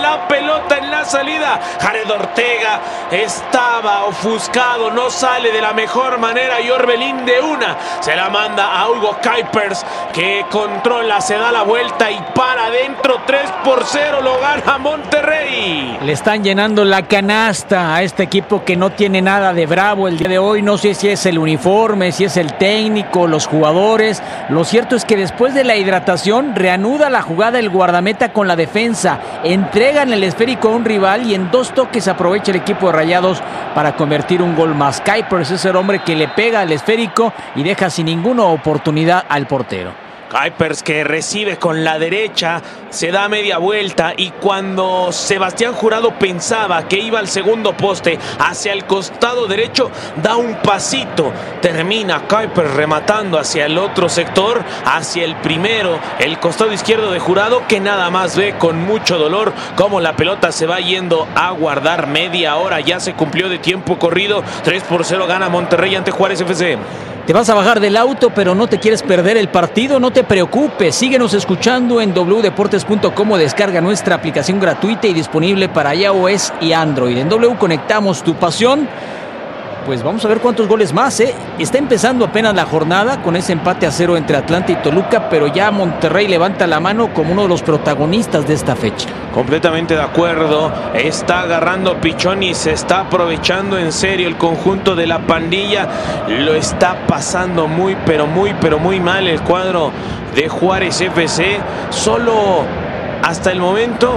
la pelota en la salida. Jared Ortega estaba ofuscado, no sale de la mejor manera y Orbelín de una se la manda a Hugo Kuipers, que controla, se da la vuelta y para adentro. 3-0 lo gana Monterrey. Le están llenando la canasta a este equipo que no tiene nada de bravo el día de hoy. No sé si es el uniforme, si es el técnico, los jugadores. Lo cierto es que después de la hidratación reanuda la jugada el guardameta con la defensa. Entregan el esférico a un rival y en 2 toques aprovecha el equipo de Rayados para convertir un gol más. Kuipers es el hombre que le pega al esférico y deja sin ninguna oportunidad al portero. Kuipers, que recibe con la derecha, se da media vuelta y cuando Sebastián Jurado pensaba que iba al segundo poste hacia el costado derecho, da un pasito. Termina Kuipers rematando hacia el otro sector, hacia el primero, el costado izquierdo de Jurado, que nada más ve con mucho dolor cómo la pelota se va yendo a guardar. Media hora ya se cumplió de tiempo corrido. 3-0 gana Monterrey ante Juárez FC. Te vas a bajar del auto, pero no te quieres perder el partido. No te preocupes, síguenos escuchando en wdeportes.com o descarga nuestra aplicación gratuita y disponible para iOS y Android. En W conectamos tu pasión. Pues vamos a ver cuántos goles más, ¿eh? Está empezando apenas la jornada con ese empate a 0 entre Atlanta y Toluca, pero ya Monterrey levanta la mano como uno de los protagonistas de esta fecha. Completamente de acuerdo, está agarrando pichón y se está aprovechando en serio el conjunto de la pandilla. Lo está pasando muy mal el cuadro de Juárez FC. Solo hasta el momento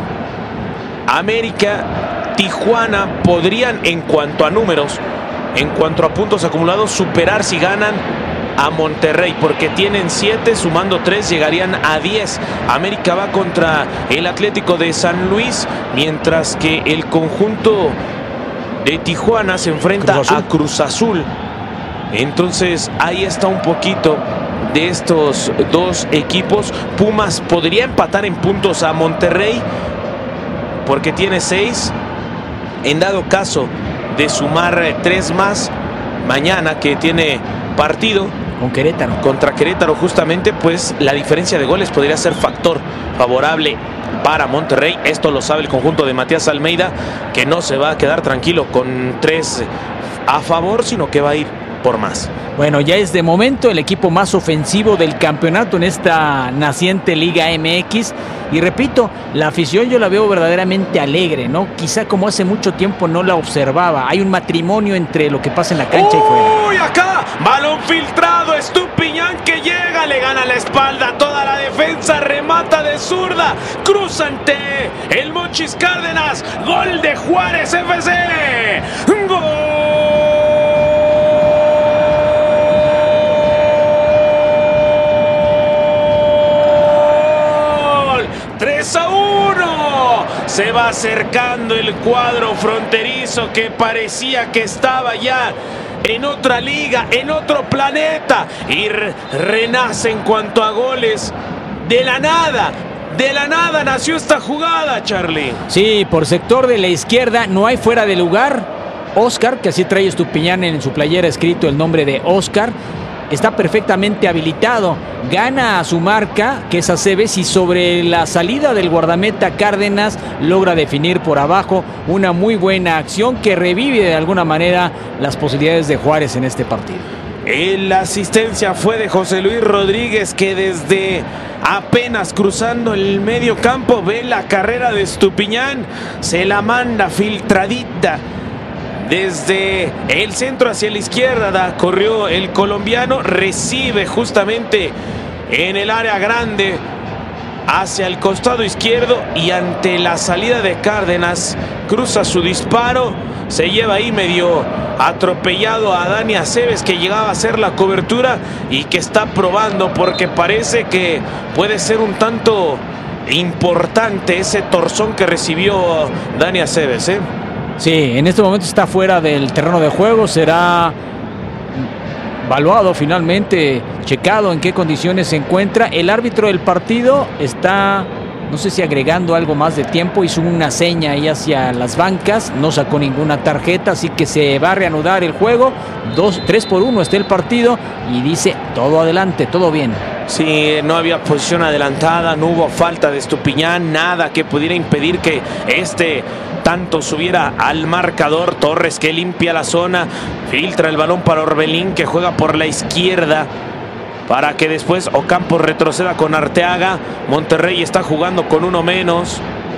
América, Tijuana podrían, en cuanto a números, en cuanto a puntos acumulados, superar si ganan a Monterrey, porque tienen 7, sumando 3 llegarían a 10. América va contra el Atlético de San Luis, mientras que el conjunto de Tijuana se enfrenta a Cruz Azul. Entonces ahí está un poquito de estos dos equipos. Pumas podría empatar en puntos a Monterrey porque tiene 6. En dado caso de sumar 3 más mañana, que tiene partido con Querétaro, contra Querétaro justamente, pues la diferencia de goles podría ser factor favorable para Monterrey. Esto lo sabe el conjunto de Matías Almeida, que no se va a quedar tranquilo con 3 a favor, sino que va a ir por más. Bueno, ya es de momento el equipo más ofensivo del campeonato en esta naciente Liga MX. Y repito, la afición yo la veo verdaderamente alegre, ¿no? Quizá como hace mucho tiempo no la observaba. Hay un matrimonio entre lo que pasa en la cancha y fuera. ¡Uy, acá! Balón filtrado, Estupiñán que llega, le gana la espalda toda la defensa, remata de zurda, cruza ante el Monchis Cárdenas. Gol de Juárez FC. ¡Gol! 3-1. Se va acercando el cuadro fronterizo que parecía que estaba ya en otra liga, en otro planeta, y renace en cuanto a goles. De la nada nació esta jugada, Charlie. Sí, por sector de la izquierda no hay fuera de lugar. Oscar, que así trae Estupiñán en su playera escrito el nombre de Oscar, está perfectamente habilitado, gana a su marca, que es Aceves, y sobre la salida del guardameta Cárdenas logra definir por abajo. Una muy buena acción que revive de alguna manera las posibilidades de Juárez en este partido. La asistencia fue de José Luis Rodríguez, que desde apenas cruzando el medio campo ve la carrera de Estupiñán, se la manda filtradita desde el centro hacia la izquierda. Corrió el colombiano, recibe justamente en el área grande hacia el costado izquierdo y ante la salida de Cárdenas cruza su disparo. Se lleva ahí medio atropellado a Dani Aceves, que llegaba a hacer la cobertura y que está probando, porque parece que puede ser un tanto importante ese torzón que recibió Dani Aceves, ¿eh? Sí, en este momento está fuera del terreno de juego. Será evaluado finalmente, checado en qué condiciones se encuentra. El árbitro del partido está, no sé si agregando algo más de tiempo, hizo una seña ahí hacia las bancas, no sacó ninguna tarjeta, así que se va a reanudar el juego. 3-1 está el partido y dice todo adelante, todo bien. Sí, no había posición adelantada, no hubo falta de Estupiñán, nada que pudiera impedir que tanto subiera al marcador. Torres que limpia la zona, filtra el balón para Orbelín, que juega por la izquierda para que después Ocampos retroceda con Arteaga. Monterrey está jugando con uno menos.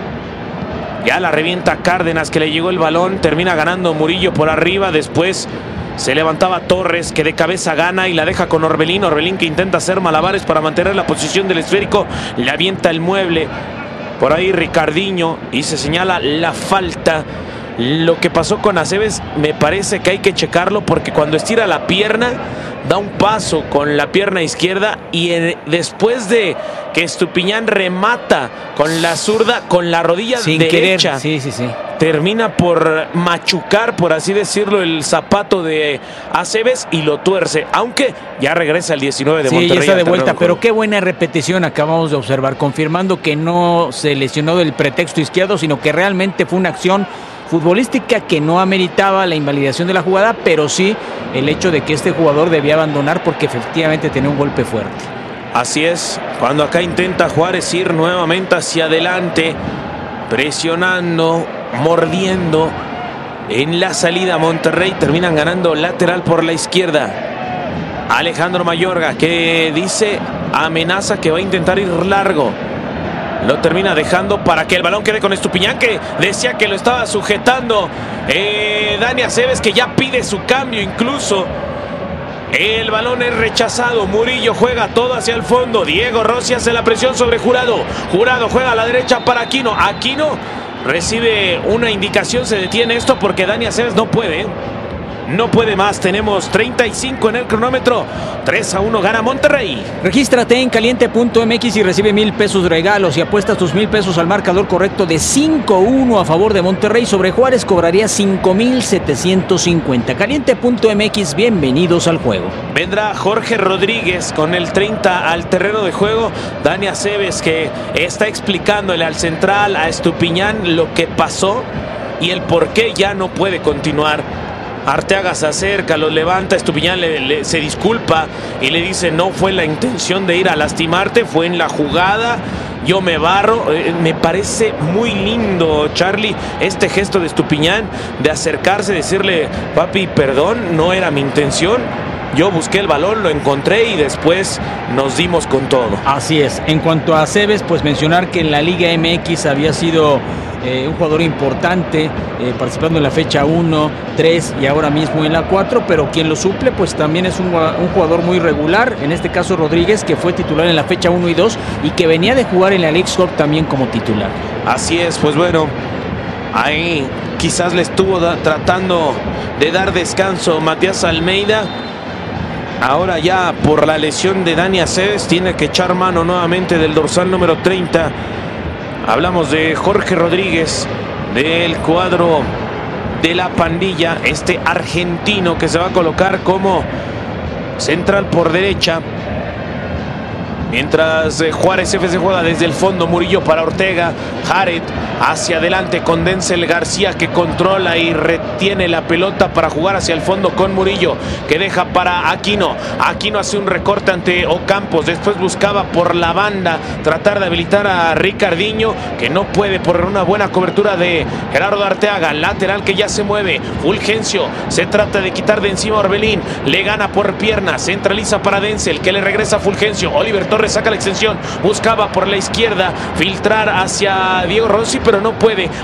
Ya la revienta Cárdenas, que le llegó el balón, termina ganando Murillo por arriba. Después se levantaba Torres, que de cabeza gana y la deja con Orbelín. Orbelín que intenta hacer malabares para mantener la posición del esférico. Le avienta el mueble. Por ahí Ricardinho y se señala la falta. Lo que pasó con Aceves me parece que hay que checarlo, porque cuando estira la pierna da un paso con la pierna izquierda y después de que Estupiñán remata con la zurda, con la rodilla sin derecha, querer. Sí. termina por machucar, por así decirlo, el zapato de Aceves y lo tuerce, aunque ya regresa el 19 de Monterrey. Sí, ya está de vuelta, pero qué buena repetición acabamos de observar, confirmando que no se lesionó del pretexto izquierdo, sino que realmente fue una acción futbolística que no ameritaba la invalidación de la jugada, pero sí el hecho de que este jugador debía abandonar porque efectivamente tenía un golpe fuerte. Así es, cuando acá intenta Juárez ir nuevamente hacia adelante, presionando, mordiendo en la salida. Monterrey terminan ganando lateral por la izquierda. Alejandro Mayorga, que dice, amenaza que va a intentar ir largo. Lo termina dejando para que el balón quede con Estupiñán, que decía que lo estaba sujetando Dani Aceves, que ya pide su cambio incluso. El balón es rechazado. Murillo juega todo hacia el fondo. Diego Rossi hace la presión sobre Jurado. Jurado juega a la derecha para Aquino. Aquino recibe una indicación. Se detiene esto porque Dani Aceves no puede. No puede más. Tenemos 35 en el cronómetro. 3-1 gana Monterrey. Regístrate en caliente.mx y recibe 1,000 pesos regalos y apuestas tus 1,000 pesos al marcador correcto de 5-1 a favor de Monterrey. Sobre Juárez cobraría 5,750. Caliente.mx, bienvenidos al juego. Vendrá Jorge Rodríguez con el 30 al terreno de juego. Dani Aceves, que está explicándole al central, a Estupiñán, lo que pasó y el por qué ya no puede continuar. Arteaga se acerca, lo levanta, Estupiñán se disculpa y le dice: no fue la intención de ir a lastimarte, fue en la jugada, yo me barro. Me parece muy lindo, Charlie, este gesto de Estupiñán de acercarse, decirle: papi, perdón, no era mi intención, yo busqué el balón, lo encontré y después nos dimos con todo. Así es. En cuanto a Aceves, pues mencionar que en la Liga MX había sido un jugador importante, participando en la fecha 1, 3 y ahora mismo en la 4, pero quien lo suple pues también es un jugador muy regular, en este caso Rodríguez, que fue titular en la fecha 1 y 2 y que venía de jugar en la Leagues Cup también como titular. Así es, pues bueno, ahí quizás le estuvo tratando de dar descanso Matías Almeida. Ahora ya por la lesión de Dani Aceves tiene que echar mano nuevamente del dorsal número 30. Hablamos de Jorge Rodríguez, del cuadro de la pandilla, este argentino que se va a colocar como central por derecha. Mientras Juárez FC juega desde el fondo, Murillo para Ortega, Jared hacia adelante con Denzel García, que controla y retiene la pelota para jugar hacia el fondo con Murillo, que deja para Aquino. Aquino hace un recorte ante Ocampos, después buscaba por la banda tratar de habilitar a Ricardinho, que no puede por una buena cobertura de Gerardo Arteaga. Lateral que ya se mueve, Fulgencio se trata de quitar de encima a Orbelín, le gana por pierna, centraliza para Denzel, que le regresa a Fulgencio. Oliver Torres saca la extensión, buscaba por la izquierda filtrar hacia Diego Rossi, pero no puede.